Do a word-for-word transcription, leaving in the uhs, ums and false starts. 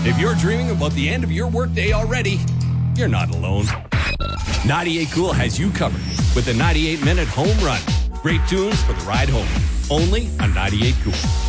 If you're dreaming about the end of your workday already, you're not alone. ninety-eight Cool has you covered with the ninety-eight minute home run. Great tunes for the ride home. Only on ninety-eight Cool.